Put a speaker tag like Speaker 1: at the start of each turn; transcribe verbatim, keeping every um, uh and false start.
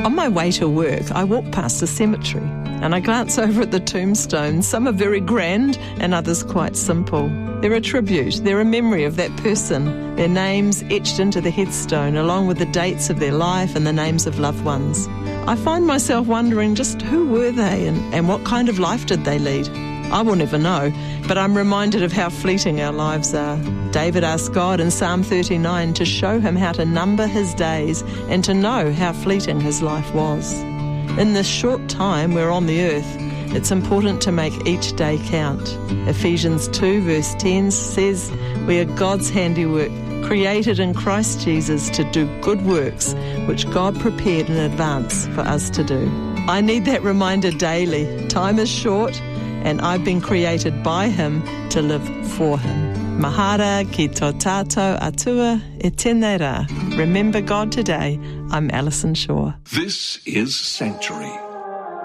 Speaker 1: On my way to work, I walk past a cemetery and I glance over at the tombstones. Some are very grand and others quite simple. They're a tribute, they're a memory of that person, their names etched into the headstone along with the dates of their life and the names of loved ones. I find myself wondering just who were they and, and what kind of life did they lead? I will never know, but I'm reminded of how fleeting our lives are. David asked God in Psalm thirty-nine to show him how to number his days and to know how fleeting his life was. In this short time we're on the earth, it's important to make each day count. Ephesians two verse ten says, we are God's handiwork, created in Christ Jesus to do good works, which God prepared in advance for us to do. I need that reminder daily. Time is short, and I've been created by him to live for him. Mahara ki tō tātou atua e tēnei rā. Remember God today. I'm Alison Shaw.
Speaker 2: This is Sanctuary.